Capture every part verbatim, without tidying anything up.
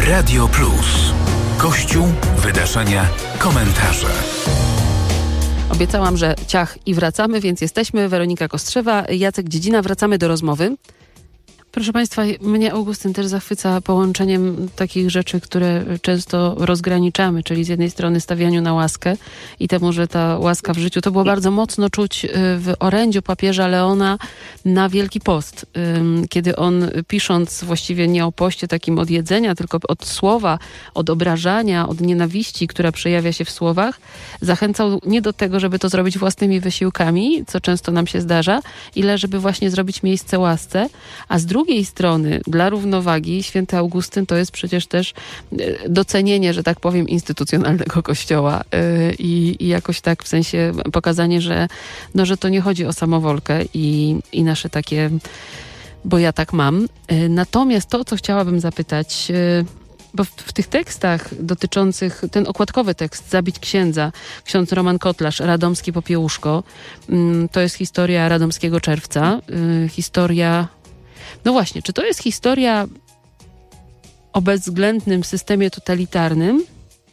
Radio Plus. Kościół, wydarzenia, komentarze. Obiecałam, że ciach i wracamy, więc jesteśmy. Weronika Kostrzewa, Jacek Dziedzina. Wracamy do rozmowy. Proszę Państwa, mnie Augustyn też zachwyca połączeniem takich rzeczy, które często rozgraniczamy, czyli z jednej strony stawianiu na łaskę i temu, że ta łaska w życiu, to było bardzo mocno czuć w orędziu papieża Leona na Wielki Post, kiedy on, pisząc właściwie nie o poście takim od jedzenia, tylko od słowa, od obrażania, od nienawiści, która przejawia się w słowach, zachęcał nie do tego, żeby to zrobić własnymi wysiłkami, co często nam się zdarza, ile żeby właśnie zrobić miejsce łasce, a z drugiej Z drugiej strony, dla równowagi, święty Augustyn to jest przecież też docenienie, że tak powiem, instytucjonalnego Kościoła i, i jakoś tak w sensie pokazanie, że, no, że to nie chodzi o samowolkę i, i nasze takie, bo ja tak mam. Natomiast to, co chciałabym zapytać, bo w, w tych tekstach dotyczących, ten okładkowy tekst Zabić księdza, ksiądz Roman Kotlarz, Radomskie Popiełuszko, to jest historia Radomskiego Czerwca, historia. No właśnie, czy to jest historia o bezwzględnym systemie totalitarnym,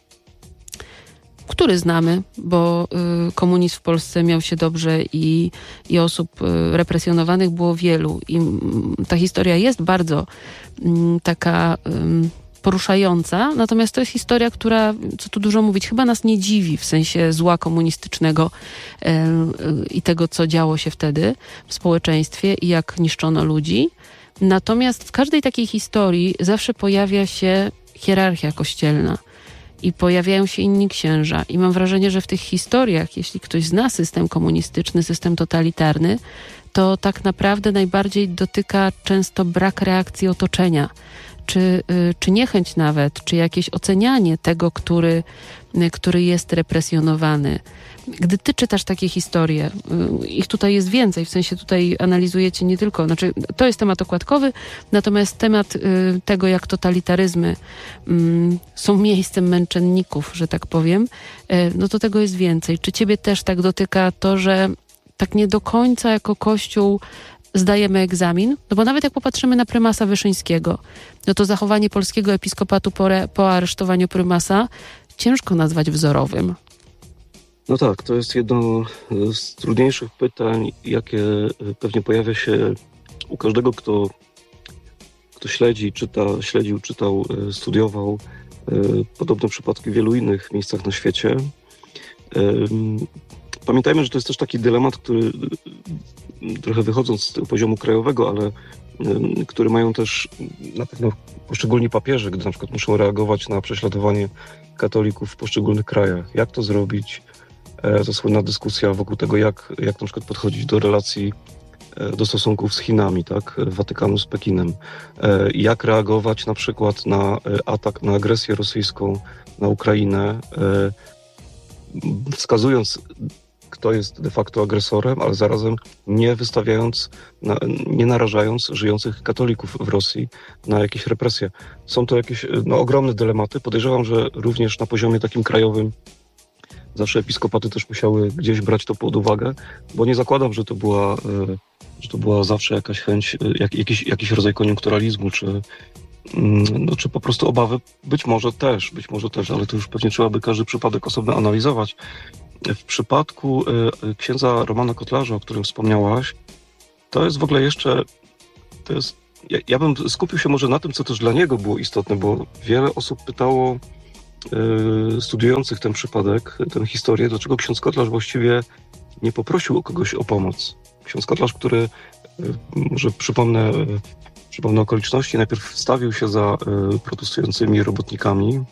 który znamy, bo y, komunizm w Polsce miał się dobrze i, i osób y, represjonowanych było wielu. I y, ta historia jest bardzo y, taka y, poruszająca, natomiast to jest historia, która, co tu dużo mówić, chyba nas nie dziwi w sensie zła komunistycznego y, y, i tego, co działo się wtedy w społeczeństwie i jak niszczono ludzi. Natomiast w każdej takiej historii zawsze pojawia się hierarchia kościelna i pojawiają się inni księża. I mam wrażenie, że w tych historiach, jeśli ktoś zna system komunistyczny, system totalitarny, to tak naprawdę najbardziej dotyka często brak reakcji otoczenia, czy, czy niechęć nawet, czy jakieś ocenianie tego, który, który jest represjonowany. Gdy ty czytasz takie historie, ich tutaj jest więcej, w sensie tutaj analizujecie nie tylko, znaczy to jest temat okładkowy, natomiast temat y, tego, jak totalitaryzmy y, są miejscem męczenników, że tak powiem, y, no to tego jest więcej. Czy ciebie też tak dotyka to, że tak nie do końca jako Kościół zdajemy egzamin? No bo nawet jak popatrzymy na prymasa Wyszyńskiego, no to zachowanie polskiego episkopatu po, re, po aresztowaniu prymasa ciężko nazwać wzorowym. No tak, to jest jedno z trudniejszych pytań, jakie pewnie pojawia się u każdego, kto, kto śledzi, czyta, śledził, czytał, studiował podobne przypadki w wielu innych miejscach na świecie. Pamiętajmy, że to jest też taki dylemat, który trochę wychodząc z tego poziomu krajowego, ale który mają też na pewno poszczególni papieże, gdy na przykład muszą reagować na prześladowanie katolików w poszczególnych krajach. Jak to zrobić? To słynna dyskusja wokół tego, jak, jak na przykład podchodzić do relacji, do stosunków z Chinami, tak, Watykanu z Pekinem. Jak reagować na przykład na atak, na agresję rosyjską na Ukrainę, wskazując, kto jest de facto agresorem, ale zarazem nie wystawiając, nie narażając żyjących katolików w Rosji na jakieś represje. Są to jakieś no, ogromne dylematy. Podejrzewam, że również na poziomie takim krajowym zawsze episkopaty też musiały gdzieś brać to pod uwagę, bo nie zakładam, że to była, że to była zawsze jakaś chęć, jak, jakiś, jakiś rodzaj koniunkturalizmu, czy, no, czy po prostu obawy. Być może też, być może też, ale to już pewnie trzeba by każdy przypadek osobno analizować. W przypadku księdza Romana Kotlarza, o którym wspomniałaś, to jest w ogóle jeszcze, to jest, ja, ja bym skupił się może na tym, co też dla niego było istotne, bo wiele osób pytało studiujących ten przypadek, tę historię, dlaczego ksiądz Kotlarz właściwie nie poprosił o kogoś o pomoc. Ksiądz Kotlarz, który, może przypomnę, przypomnę okoliczności, najpierw wstawił się za protestującymi robotnikami